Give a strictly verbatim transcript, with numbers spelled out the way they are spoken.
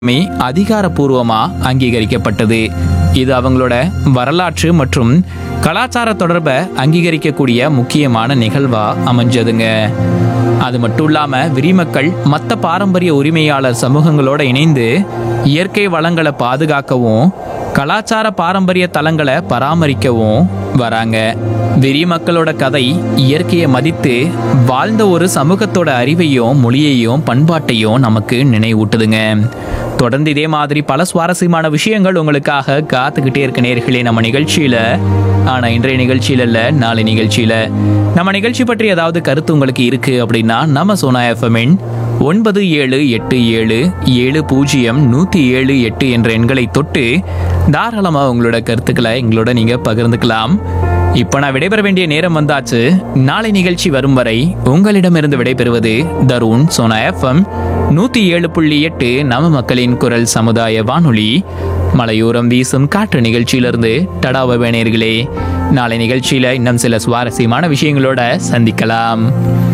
மே அதிகாரப்பூர்வமா அங்கீகரிக்கப்பட்டது. இது அவங்களோட வரலாற்று மற்றும் கலாச்சார தொடர்பை அங்கீகரிக்கக்கூடிய முக்கியமான நிகழ்வா அமைஞ்சதுங்க. அது மட்டும் இல்லாம விரிமக்கள் மற்ற பாரம்பரிய உரிமையாளர் சமூகங்களோட இணைந்து இயற்கை வளங்களை பாதுகாக்கவும் கலாச்சார பாரம்பரிய தலங்களை பராமரிக்கவும் வராங்க. வெறி மக்களோட கதை இயற்கையை மதித்து வாழ்ந்த ஒரு சமூகத்தோட அறிவையும் மொழியையும் பண்பாட்டையும் நமக்கு நினைவூட்டுதுங்க. தொடர்ந்து இதே மாதிரி பல சுவாரஸ்யமான விஷயங்கள் உங்களுக்காக காத்துக்கிட்டே இருக்க நேர்களே நம்ம நிகழ்ச்சியில. ஆனா இன்றைய நிகழ்ச்சியில இல்ல, நாளை நிகழ்ச்சியில நம்ம நிகழ்ச்சி பற்றி ஏதாவது கருத்து உங்களுக்கு இருக்கு அப்படின்னா நம்ம சோனா எஃப்எம்மின் ஒன்பது ஏழு எட்டு ஏழு ஏழு பூஜ்ஜியம் நூத்தி ஏழு எட்டு என்ற எண்களை தொட்டு தாராளமா உங்களோட கருத்துக்களை எங்களோட நீங்க பகிர்ந்துக்கலாம். இப்ப நான் விடைபெற வேண்டிய நேரம் வந்தாச்சு. நாளை நிகழ்ச்சி வரும் வரை உங்களிடமிருந்து விடைபெறுவது தருண். சோனா எஃப்எம் நூத்தி ஏழு புள்ளி எட்டு நம்ம மக்களின் குரல் சமுதாய வானொலி. மலையோரம் வீசும் காற்று நிகழ்ச்சியிலிருந்து டடாவ வேணர்களே. நாளை நிகழ்ச்சியில இன்னும் சில சுவாரஸ்யமான விஷயங்களோட சந்திக்கலாம்.